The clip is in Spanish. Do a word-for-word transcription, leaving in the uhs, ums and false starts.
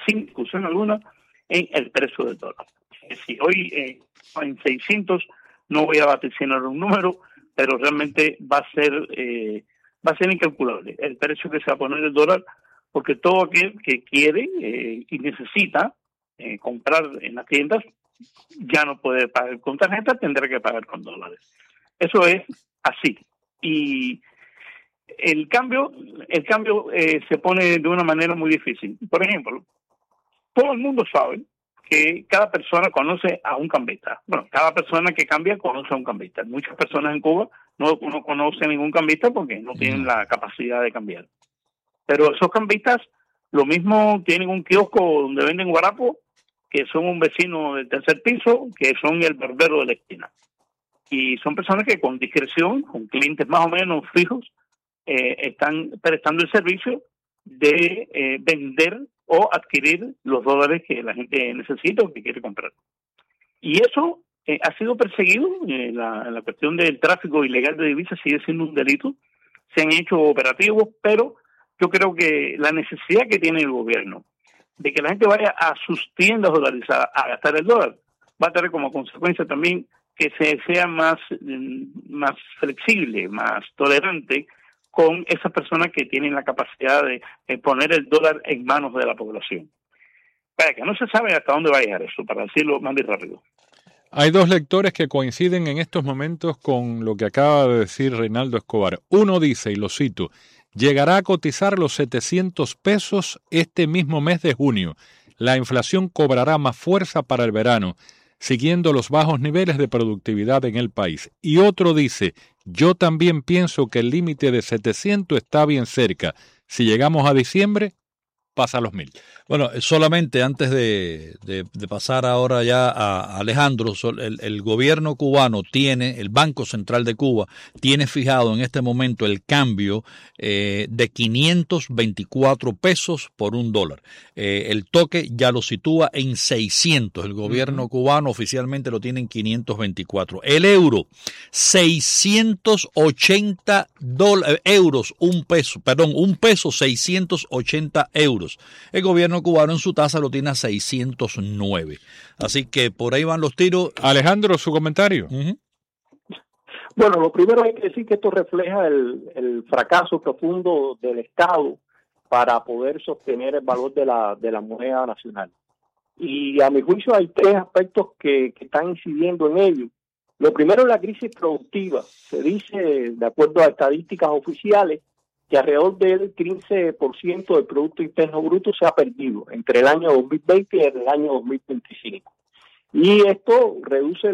sin discusión alguna, en el precio del dólar. Si hoy eh, en seiscientos, no voy a vaticinar un número, pero realmente va a ser eh, va a ser incalculable el precio que se va a poner el dólar, porque todo aquel que quiere eh, y necesita eh, comprar en las tiendas ya no puede pagar con tarjeta, tendrá que pagar con dólares. Eso es así. Y el cambio el cambio eh, se pone de una manera muy difícil. Por ejemplo, todo el mundo sabe que cada persona conoce a un cambista. Bueno, cada persona que cambia conoce a un cambista. Muchas personas en Cuba no, no conocen ningún cambista porque no tienen la capacidad de cambiar. Pero esos cambistas, lo mismo tienen un kiosco donde venden guarapo, que son un vecino del tercer piso, que son el barbero de la esquina. Y son personas que con discreción, con clientes más o menos fijos, eh, están prestando el servicio de eh, vender o adquirir los dólares que la gente necesita o que quiere comprar. Y eso eh, ha sido perseguido. Eh, la, la cuestión del tráfico ilegal de divisas sigue siendo un delito. Se han hecho operativos, pero yo creo que la necesidad que tiene el gobierno de que la gente vaya a sus tiendas dolarizadas a gastar el dólar va a tener como consecuencia también que se sea más, más flexible, más tolerante con esas personas que tienen la capacidad de, de poner el dólar en manos de la población. Para que no se sabe hasta dónde va a llegar eso, para decirlo más bien rápido. Hay dos lectores que coinciden en estos momentos con lo que acaba de decir Reinaldo Escobar. Uno dice, y lo cito, llegará a cotizar los setecientos pesos este mismo mes de junio. La inflación cobrará más fuerza para el verano, siguiendo los bajos niveles de productividad en el país. Y otro dice, yo también pienso que el límite de setecientos está bien cerca. Si llegamos a diciembre, pasa a los mil. Bueno, solamente antes de, de, de pasar ahora ya a Alejandro, el, el gobierno cubano tiene, el Banco Central de Cuba tiene fijado en este momento el cambio eh, de quinientos veinticuatro pesos por un dólar. Eh, el toque ya lo sitúa en seiscientos. El gobierno uh-huh. cubano oficialmente lo tiene en quinientos veinticuatro. El euro, seiscientos ochenta dólares, euros, un peso, perdón, un peso, seiscientos ochenta euros. El gobierno cubano en su tasa lo tiene a seiscientos nueve. Así que por ahí van los tiros. Alejandro, su comentario. Uh-huh. Bueno, lo primero hay que decir que esto refleja el, el fracaso profundo del Estado para poder sostener el valor de la, de la moneda nacional. Y a mi juicio hay tres aspectos que, que están incidiendo en ello. Lo primero es la crisis productiva. Se dice, de acuerdo a estadísticas oficiales, que alrededor del quince por ciento del Producto Interno Bruto se ha perdido entre el año dos mil veinte y el año dos mil veinticinco. Y esto reduce